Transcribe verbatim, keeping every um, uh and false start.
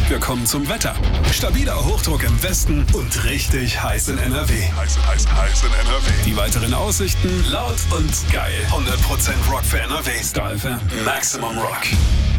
Wir kommen zum Wetter. Stabiler Hochdruck im Westen und richtig heiß in N R W. Heiß, heiß, heiß in N R W. Die weiteren Aussichten laut und geil. hundert Prozent Rock für N R W. Star F M. Maximum Rock.